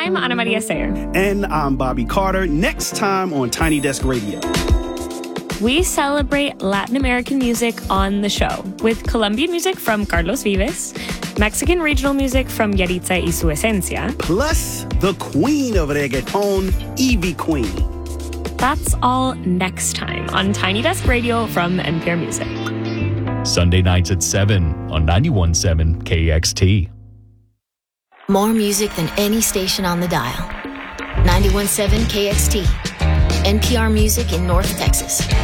I'm Ana Maria Sayer. And I'm Bobby Carter. Next time on Tiny Desk Radio. We celebrate Latin American music on the show with Colombian music from Carlos Vives, Mexican regional music from Yaritza y Su Esencia, plus the queen of reggaeton, Ivy Queen. That's all next time on Tiny Desk Radio from NPR Music. Sunday nights at 7 on 91.7 KXT. More music than any station on the dial. 91.7 KXT. NPR Music in North Texas.